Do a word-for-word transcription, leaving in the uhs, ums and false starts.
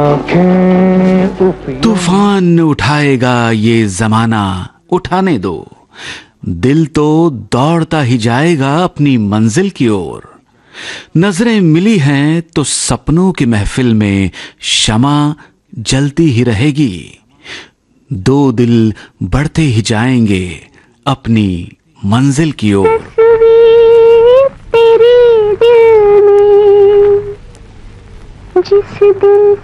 तूफान उठाएगा ये जमाना, उठाने दो, दिल तो दौड़ता ही जाएगा अपनी मंजिल की ओर। नजरें मिली हैं तो सपनों की महफिल में शमा जलती ही रहेगी। दो दिल बढ़ते ही जाएंगे अपनी मंजिल की ओर। तेरे दिल में जिस दिल